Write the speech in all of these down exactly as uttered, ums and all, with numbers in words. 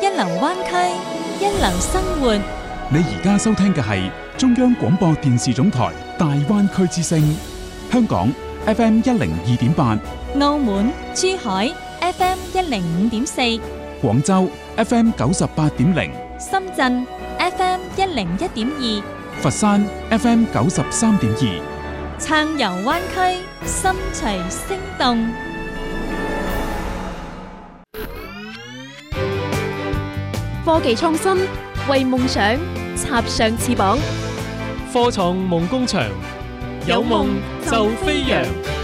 一流灣區，一流生活。 你而家收聽嘅係中央廣播電視總台大灣區之聲，香港 F M 一零二點八， 澳門、珠海 F M 一零五點四， 廣州 F M 九十八點零， 深圳 F M 一零一點二， 佛山 F M 九十三點二。 暢遊灣區，心隨聲動。 科技創新，為夢想插上翅膀。 科創夢工場，有夢就飛揚。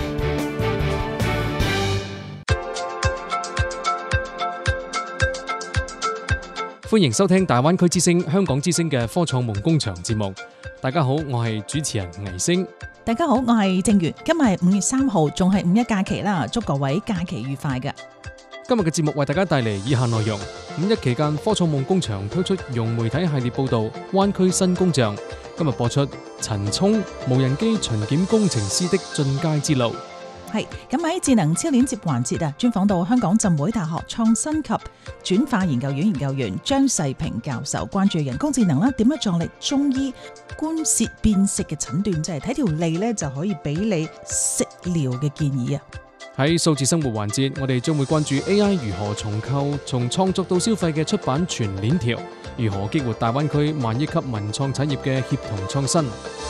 歡迎收聽大灣區之聲、香港之聲嘅科創夢工場節目。大家好，我係主持人倪星。 大家好，我係正月。今日係五月三號，仲係五一假期啦，祝各位假期愉快嘅。 今日嘅節目為大家帶嚟以下內容：五一期間，科創夢工場推出融媒體系列報道《灣區新工匠》。今日播出陳聰無人機巡檢工程師的進階之路。 係咁喺智能超鏈接環節啊，專訪到香港浸會大學創新及轉化研究院研究員張世平教授，關注人工智能啦，點樣助力中醫觀舌辨食嘅診斷，即係睇條脷咧就可以俾你食療嘅建議啊。 喺數字生活環節，我哋將會關注 A I 如何重構從創作到消費嘅出版全鏈條，如何激活大灣區萬億級文創產業嘅協同創新。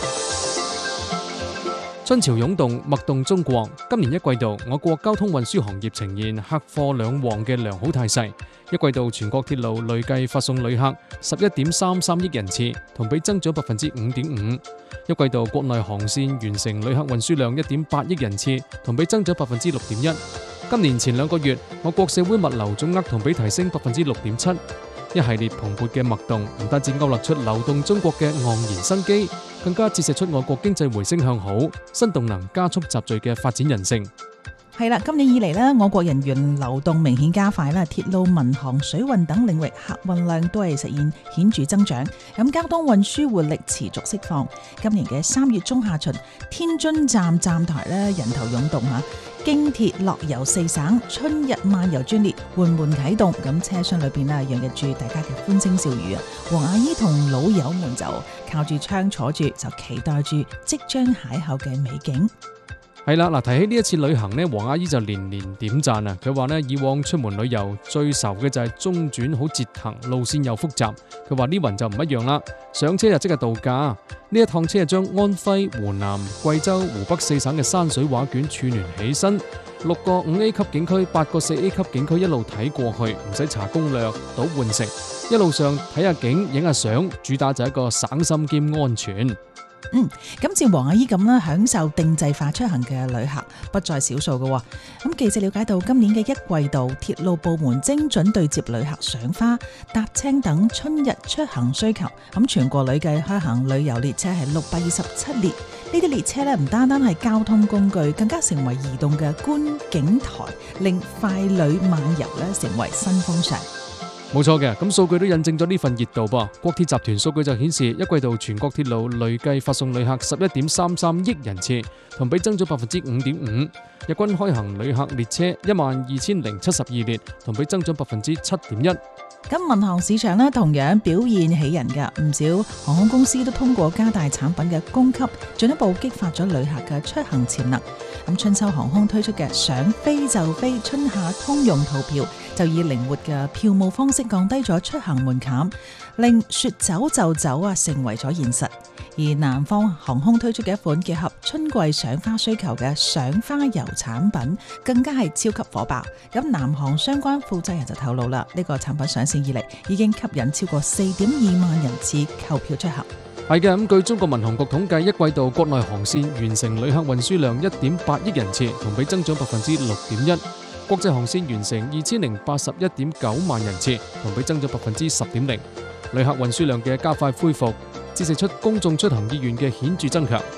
春潮湧動，脈動中國。今年一季度，我國交通運輸行業呈現客貨兩旺嘅良好態勢。一季度全國鐵路累計發送旅客十一點三三億人次，同比增長百分之五點五。一季度國內航線完成旅客運輸量一點八億人次，同比增長百分之六點一。今年前兩個月，我國社會物流總額同比提升百分之六點七。一系列蓬勃嘅脈動，唔單止勾勒出流動中國嘅盎然生機，更加折射出我國經濟回升向好、新動能加速集聚嘅發展人性。 係啦，今年以嚟呢，我國人員流動明顯加快啦，鐵路、民航、水運等領域客運量都係實現顯著增長。咁交通運輸活力持續釋放。今年嘅三月中下旬，天津站站台咧人頭湧動嚇，京鐵樂遊四省春日漫遊專列緩緩啟動，咁車廂裏邊啊洋溢住大家嘅歡聲笑語啊。黃阿姨同老友們就靠住窗坐住，就期待住即將邂逅嘅美景。 係啦，嗱，提起呢一次旅行呢，黃阿姨就連連點讚啊！佢話呢，以往出門旅遊最愁嘅就係中轉好折騰，路線又複雜。佢話呢雲就唔一樣啦，上車就即係度假。呢一趟車係將安徽、湖南、貴州、湖北四省嘅山水畫卷串聯起身，六個五 A 級景區、八個四 A 級景區一路睇過去，唔使查攻略、倒換乘，一路上睇下景、影下相，主打就係一個省心兼安全。 嗯，咁似黃阿姨咁啦，享受定制化出行嘅旅客不在少數嘅。咁記者了解到，今年嘅一季度，鐵路部門精準對接旅客賞花、搭車等春日出行需求。咁全國累計開行旅遊列車係六百二十七列，呢啲列車咧唔單單係交通工具，更加成為移動嘅觀景台，令快旅漫遊咧成為新風尚。 冇錯嘅，咁數據都印證咗呢份熱度噃。國鐵集團數據就顯示，一季度全國鐵路累計發送旅客十一點三三億人次，同比增咗百分之五點五。日均開行旅客列車一萬二千零七十二列，同比增長百分之七點一。 咁民航市場呢，同樣表現喜人㗎，唔少航空公司都通過加大產品嘅供給，進一步激發咗旅客嘅出行潛能。咁春秋航空推出嘅想飛就飛春夏通用套票，就以靈活嘅票務方式降低咗出行門檻，令說走就走啊成為咗現實。而南方航空推出嘅一款結合春季賞花需求嘅賞花遊產品，更加係超級火爆。咁南航相關負責人就透露啦，呢個產品上線以嚟已經吸引超過四點二萬人次購票出行。 係嘅，咁據中國民航局統計，一季度國內航線完成旅客運輸量一點八億人次，同比增長百分之六點一；國際航線完成二千零八十一點九萬人次，同比增長百分之十點零。旅客運輸量嘅加快恢復，折射出公眾出行意願嘅顯著增強。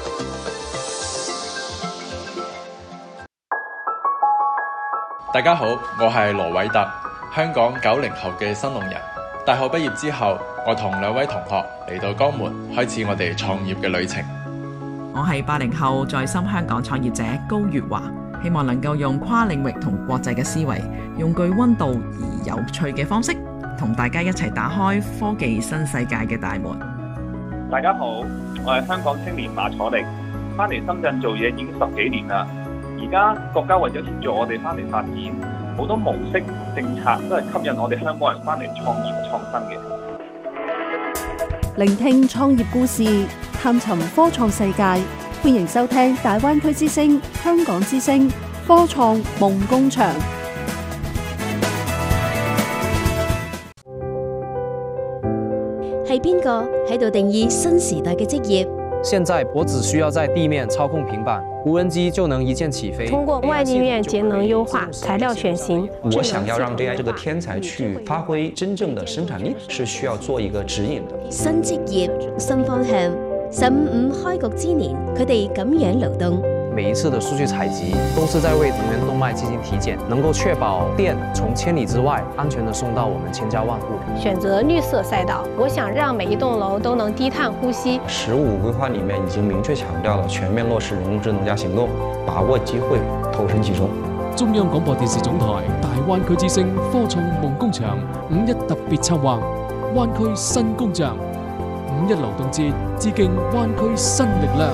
大家好，我係羅偉特，香港九零後嘅新農人。大學畢業之後，我同兩位同學嚟到江門，開始我哋創業嘅旅程。 我係八零後在深香港創業者高月華，希望能夠用跨領域同國際嘅思維，用具溫度而有趣嘅方式， 同大家一齊打開科技新世界嘅大門。 大家好，我係香港青年馬楚力，翻嚟深圳做嘢已經十幾年啦。而家國家為咗協助我哋翻嚟發展，好多模式政策都係吸引我哋香港人翻嚟創業創新嘅。 聆聽創業故事，探尋科創世界，歡迎收聽大灣區之聲、香港之聲科創夢工場。 係邊個喺度定義新時代嘅職業？ 現在我只需要在地面操控平板，無人機就能一鍵起飛。 通過外立面節能優化、材料選型， 我想要讓 A I 這個天才去發揮真正的生產力，是需要做一個指引的。 新職業、新方向，十五五開局之年，佢哋咁樣流動。 每一次的數據採集都是在為能源動脈進行體檢，能夠確保電從千里之外安全地送到我們千家萬戶。 選擇綠色賽道，我想讓每一棟樓都能低碳呼吸。 十五規劃裡面已經明確強調了全面落實人工智能加行動，把握機會，投身其中。 中央廣播電視總台大灣區之聲科創夢工場五一特別策劃灣區新工匠，五一勞動節致敬灣區新力量。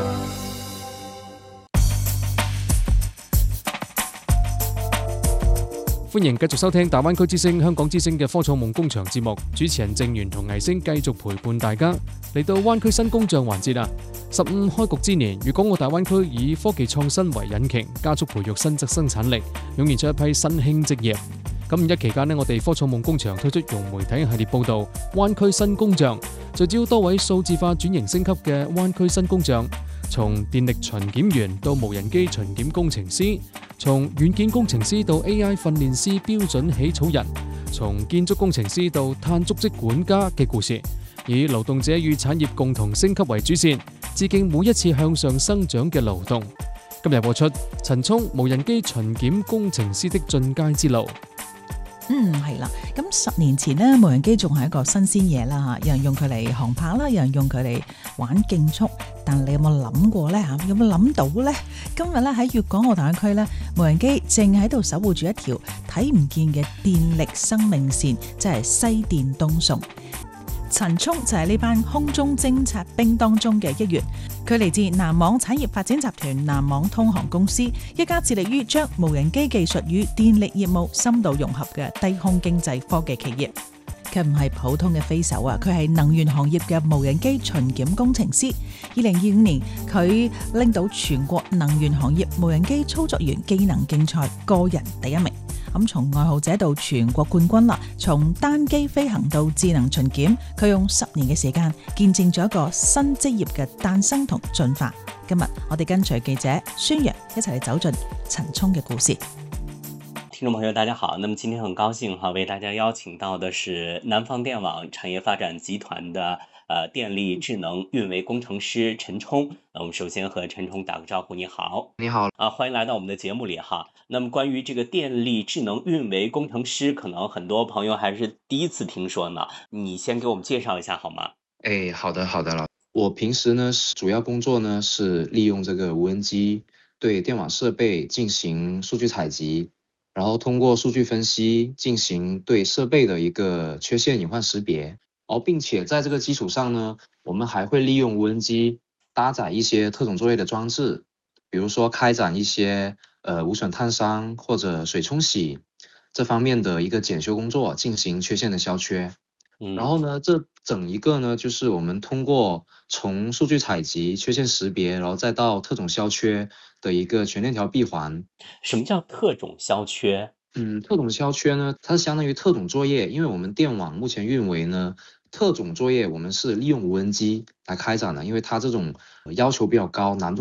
歡迎繼續收聽大灣區之聲、香港之聲嘅科創夢工場節目，主持人鄭源同倪星繼續陪伴大家嚟到灣區新工匠環節啦。十五開局之年，粵港澳大灣區以科技創新為引擎，加速培育新質生產力，湧現出一批新興職業。咁五一期間呢，我哋科創夢工場推出融媒體系列報導《灣區新工匠》，聚焦多位數字化轉型升級嘅灣區新工匠。從電力巡檢員到無人機巡檢工程師，從軟件工程師到 A I 訓練師標準起草人，從建築工程師到碳足跡管家嘅故事，以勞動者與產業共同升級為主線，致敬每一次向上生長嘅勞動。今日播出陳聰無人機巡檢工程師的進階之路。 嗯，係啦。咁十年前呢，無人機仲係一個新鮮嘢啦，有人用佢嚟航拍啦，有人用佢嚟玩競速。但你有冇諗過呢？嚇，有冇諗到呢？今日咧喺粵港澳大灣區咧，無人機正喺度守護住一條睇唔見嘅電力生命線，即係西電東送。陳聰就係呢班空中偵察兵當中嘅一員，佢嚟自南網產業發展集團南網通航公司，一家致力於將無人機技術與電力業務深度融合嘅低空經濟科技企業。佢唔係普通嘅飛手啊，佢係能源行業嘅無人機巡檢工程師。二零二五年，佢拎到全國能源行業無人機操作員技能競賽個人第一名。咁從愛好者到全國冠軍啦，從單機飛行到智能巡檢，佢用十年嘅時間見證咗一個新職業嘅誕生同進化。今日我哋跟隨記者孫陽一齊嚟走進陳聰嘅故事。 聽眾朋友大家好，那麼今天很高興哈，為大家邀請到的是南方電網產業發展集團的呃電力智能運維工程師陳聰。那我們首先和陳聰打個招呼，你好。 你好啊，歡迎來到我們的節目裏哈。那麼關於這個電力智能運維工程師，可能很多朋友還是第一次聽說呢，你先給我們介紹一下好嗎？ 誒，好的好的了。我平時呢主要工作呢是利用這個無人機對電網設備進行數據採集，然後通過數據分析進行對設備的一個缺陷隱患識別，而並且在這個基礎上呢，我們還會利用無人機搭載一些特種作業的裝置，比如說開展一些呃無損燙傷或者水沖洗這方面的一個檢修工作，進行缺陷的消缺。然後呢，這整一個呢，就是我們通過從數據採集、缺陷識別，然後再到特種消缺的一個全鏈條閉環。 什麼叫特種消缺？ 嗯，特種消缺呢，它是相當於特種作業，因為我們電網目前運維呢，特種作業我們是利用無人機來開展的，因為它這種要求比較高，難度